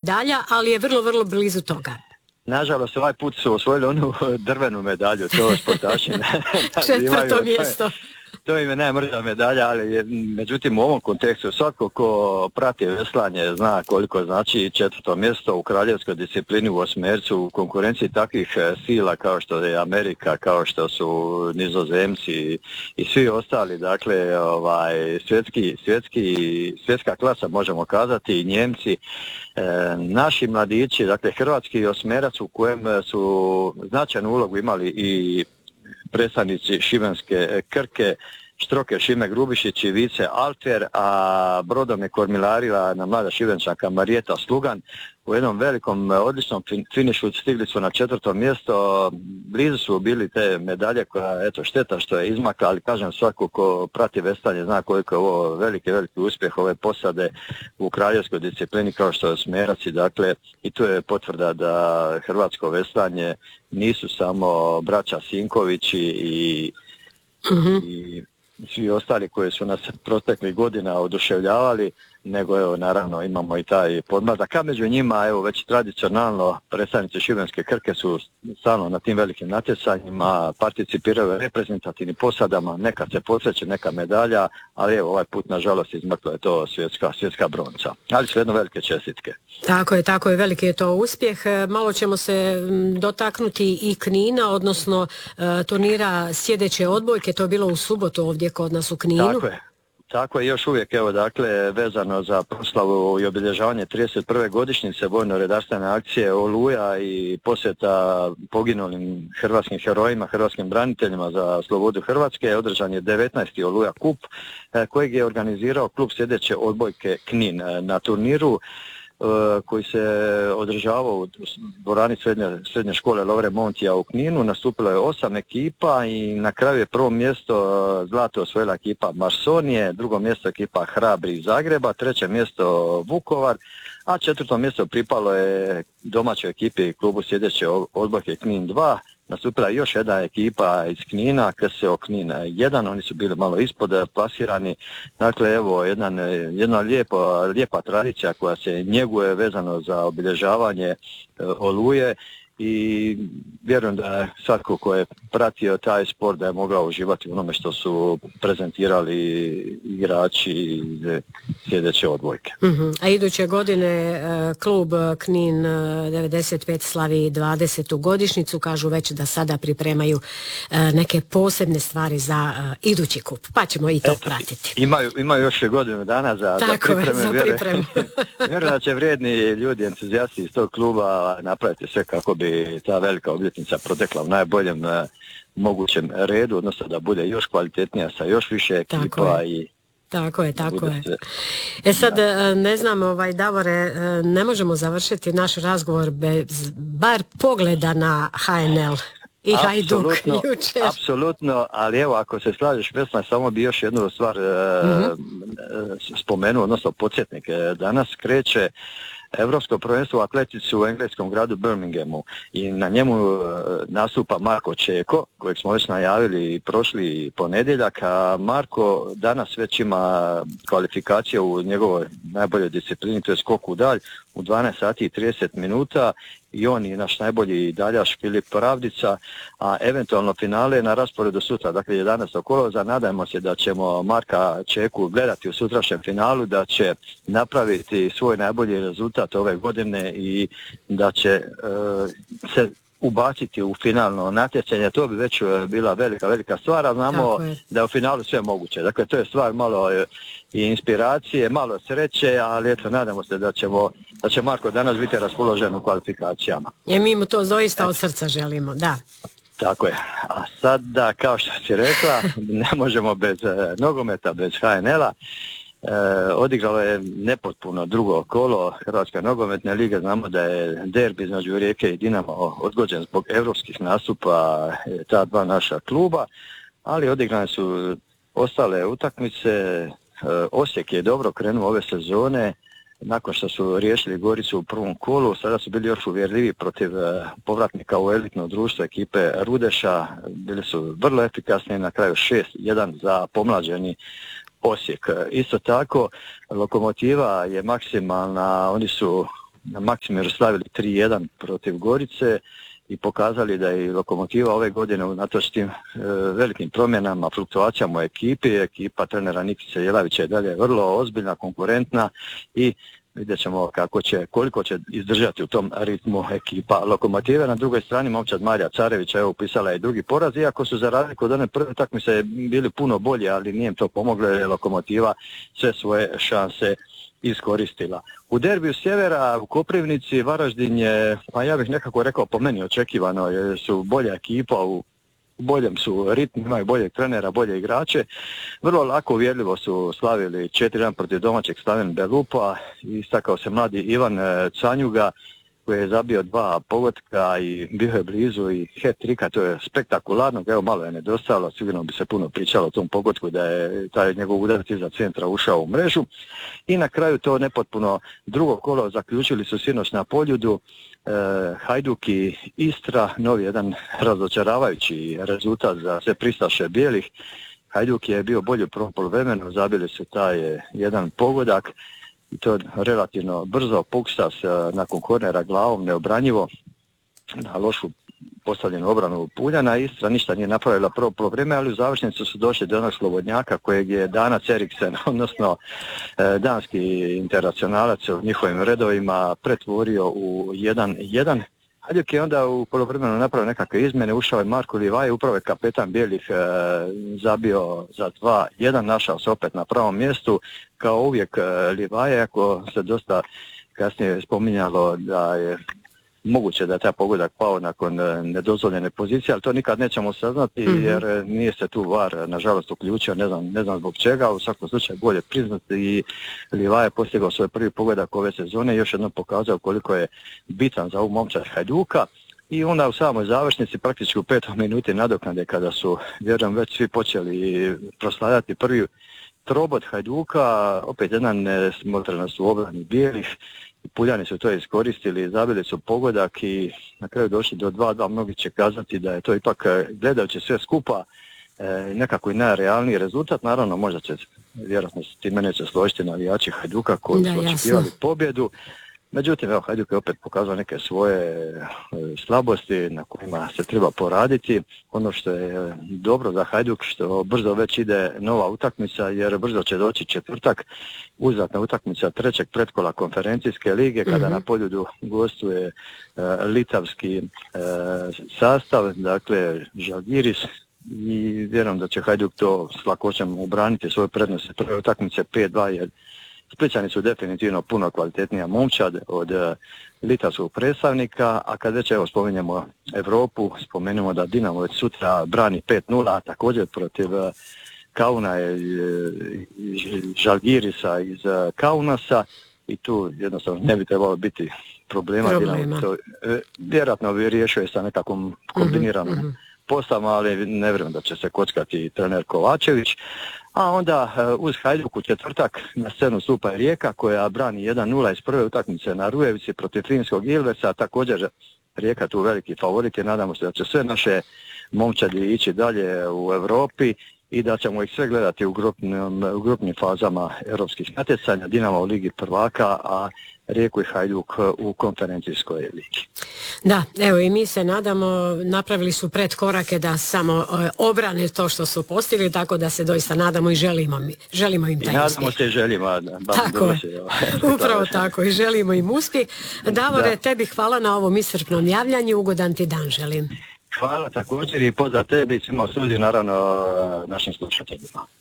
medalja, ali je vrlo, vrlo blizu toga. Nažalost, ovaj put su osvojili onu drvenu medalju, to sportaši Četvrto mjesto. To im je najmrža medalja, ali međutim u ovom kontekstu svatko ko prati veslanje zna koliko znači četvrto mjesto u kraljevskoj disciplini u osmercu u konkurenciji takvih sila kao što je Amerika, kao što su Nizozemci i svi ostali, dakle svjetska klasa možemo kazati i Njemci. Naši mladići, dakle hrvatski osmerac u kojem su značajnu ulogu imali i predstavnici šibenske Krke, Štroke Šime Grubišić i Vice Alter, a brodom je kormilarila na mlada šibenčanka Marijeta Slugan. U jednom velikom, odličnom finišu stigli su na četvrto mjesto. Blizu su bili te medalje koja, eto, šteta što je izmakla, ali kažem svako ko prati veslanje zna koliko je ovo veliki uspjeh ove posade u kraljevskoj disciplini kao što je osmerac. Dakle, i tu je potvrda da hrvatsko veslanje nisu samo braća Sinkovići i svi ostali koji su nas proteklih godina oduševljavali, nego evo naravno imamo i taj podmladak, a među njima evo već tradicionalno predstavnici šibenske Krke su stalno na tim velikim natjecanjima, participiraju reprezentativnim posadama, neka se posreće, neka medalja, ali evo ovaj put nažalost izmaklo je to svjetska bronca, ali svejedno velike čestitke. Tako je, veliki je to uspjeh. Malo ćemo se dotaknuti i Knina, odnosno turnira sljedeće odbojke, to je bilo u subotu ovdje kod nas u Kninu. Tako je, još uvijek, evo dakle, vezano za proslavu i obilježavanje 31. godišnjice vojno-redarstvene akcije Oluja i posjeta poginulim hrvatskim herojima, hrvatskim braniteljima za slobodu Hrvatske, održan je 19. Oluja kup kojeg je organizirao klub sljedeće odbojke Knin. Na turniru koji se održavao u dvorani srednje škole Lovre Montija u Kninu, nastupilo je 8 ekipa i na kraju je prvo mjesto zlato osvojila ekipa Marsonije, drugo mjesto ekipa Hrabri iz Zagreba, treće mjesto Vukovar, a četvrto mjesto pripalo je domaćoj ekipi klubu sljedeće odbojke Knin 2. Nastupila je još jedna ekipa iz Knina, KSO Knin 1, oni su bili malo ispod plasirani. Dakle, evo, jedna lijepa tradicija koja se njeguje vezano za obilježavanje Oluje i vjerujem da je svatko ko je pratio taj sport da je mogao uživati u onome što su prezentirali igrači iz sljedeće odbojke. A iduće godine klub Knin 95 slavi 20. godišnjicu, kažu već da sada pripremaju neke posebne stvari za idući kup, pa ćemo i to pratiti. Imaju još godinu dana za pripreme. Vjerujem da će vrijedni ljudi, entuzijasti iz tog kluba napraviti sve kako bi ta velika obljetnica protekla u najboljem mogućem redu, odnosno da bude još kvalitetnija sa još više ekipa. Tako je. Sad, ne znam, Davore, ne možemo završiti naš razgovor bez bar pogleda na HNL i Hajduk jučer. Apsolutno, ali evo, ako se slažeš, Vesna, samo bi još jednu stvar spomenuo, odnosno podsjetnik. Danas kreće Europsko prvenstvo u atletici u engleskom gradu Birminghamu i na njemu nastupa Marko Čeko, kojeg smo već najavili prošli ponedjeljak, a Marko danas već ima kvalifikacije u njegovoj najboljoj disciplini, to je skok u dalj, u 12 sati i 30 minuta i on i naš najbolji daljaš Filip Pravdica, a eventualno finale na rasporedu sutra, dakle 11. kolovoza. Nadajmo se da ćemo Marka Čeku gledati u sutrašnjem finalu, da će napraviti svoj najbolji rezultat ove godine i da će se ubaciti u finalno natjecanje. To bi već bila velika stvar, a znamo da je u finalu sve moguće. Dakle, to je stvar malo i inspiracije, malo sreće, ali eto, nadamo se da će Marko danas biti raspoložen u kvalifikacijama. Mi mu to doista od srca želimo, da. Tako je. A sad da, kao što si rekla, ne možemo bez nogometa, bez HNL-a. Odigralo je nepotpuno drugo kolo Hrvatske nogometne lige. Znamo da je derbi između Rijeke i Dinama odgođen zbog europskih nastupa ta dva naša kluba, ali odigrane su ostale utakmice. Osijek je dobro krenuo ove sezone, nakon što su riješili Goricu u prvom kolu, sada su bili još uvjerljivi protiv povratnika u elitno društvo ekipe Rudeša, bili su vrlo efikasni, na kraju 6-1 za pomlađeni Osijek. Isto tako, Lokomotiva je maksimalna, oni su na Maksimiru slavili 3-1 protiv Gorice i pokazali da je Lokomotiva ove godine unatoč tim velikim promjenama, fluktuacijama u ekipi, ekipa trenera Nikice Jelavića je dalje vrlo ozbiljna, konkurentna i vidjet ćemo koliko će izdržati u tom ritmu ekipa Lokomotive. Na drugoj strani momčad Marija Carevića upisala je drugi poraz, iako su za razliku od one prve utakmice bili puno bolji, ali nije im to pomoglo jer je Lokomotiva sve svoje šanse iskoristila. U derbiju sjevera u Koprivnici Varaždin je, pa ja bih nekako rekao po meni očekivano, jer su bolja ekipa, u boljem su ritmu, imaju boljeg trenera, bolje igrače. Vrlo lako uvjerljivo su slavili 4-1 protiv domaćeg Slaven Belupa. Istakao se mladi Ivan Canjuga koji je zabio 2 pogotka i bio je blizu i hat-trika, to je spektakularno, evo malo je nedostajalo, sigurno bi se puno pričalo o tom pogotku da je taj njegov udarac iza centra ušao u mrežu. I na kraju to nepotpuno drugo kolo zaključili su sinoć na Poljudu. Hajduk i Istra, novi jedan razočaravajući rezultat za sve pristaše bijelih. Hajduk je bio bolji u prvom poluvremenu, zabili su taj jedan pogodak i to relativno brzo. Puksas nakon kornera glavom neobranjivo na lošu postavljenu obranu Puljana. Istra ništa nije napravila prvo poluvreme, ali u završnicu su došli do onog slobodnjaka kojeg je Danac Eriksen, odnosno danski internacionalac u njihovim redovima pretvorio u 1-1. Hajduk je onda u poluvremenu napravio nekakve izmjene, ušao je Marko Livaje, upravo je kapetan bijelih zabio za 2-1, našao se opet na pravom mjestu. Kao uvijek Livaje, ako se dosta kasnije spominjalo da je moguće da je taj pogodak pao nakon nedozvoljene pozicije, ali to nikad nećemo saznati jer nije se tu VAR nažalost uključio, ne znam zbog čega, u svakom slučaju bolje priznati i Livaje je postigao svoj prvi pogodak ove sezone i još jednom pokazao koliko je bitan za ovu momčad Hajduka. I onda u samoj završnici, praktički u 5. minuti nadoknade, kada su, vjerujem, već svi počeli proslavljati prvi trobot Hajduka, opet jedna nesmotrenost u obrani bijelih. Puljani su to iskoristili, zabili su pogodak i na kraju došli do 2-2. Mnogi će kazati da je to ipak, gledajući sve skupa, nekako i najrealniji rezultat. Naravno, možda će, vjerojatno s time neće složiti navijači Hajduka koji su očekivali pobjedu. Međutim, evo, Hajduk je opet pokazao neke svoje slabosti na kojima se treba poraditi. Ono što je dobro za Hajduk, što brzo već ide nova utakmica, jer brzo će doći četvrtak, uzvratna utakmica 3. pretkola konferencijske lige, kada na Poljudu gostuje litavski sastav, dakle Žalgiris, i vjerujem da će Hajduk to s lakoćem obraniti svoju prednost prve utakmice 5-2, jer Splićani su definitivno puno kvalitetnija momčad od litavskog predstavnika, a kad već spominjemo Europu, spomenemo da Dinamo već sutra brani 5-0, a također protiv Kauna Žalgirisa iz Kaunasa i tu jednostavno ne bi trebalo biti problema. Dinamo to vjerojatno bi riješio sa nekakvom kombiniranom postavom, ali ne vjerujem da će se kockati trener Kovačević. A onda uz Hajduk u četvrtak na scenu stupa Rijeka koja brani 1-0 iz prve utakmice na Rujevici protiv finskog Ilvesa. Također Rijeka tu veliki favorit i nadamo se da će sve naše momčadi ići dalje u Europi i da ćemo ih sve gledati u grupnim fazama europskih natjecanja. Dinamo u Ligi prvaka, a Rijeku i Hajduk u konferencijskoj ligi. Da, evo i mi se nadamo, napravili su predkorake da samo obrane to što su postigli, tako da se doista nadamo i želimo im taj uspjeh. Nadamo se i želimo. Tako, upravo tako i želimo im uspjeh. Davore, tebi hvala na ovom iscrpnom javljanju, ugodan ti dan želim. Hvala također i pozdrav tebi i svima u studiju, naravno našim slušateljima.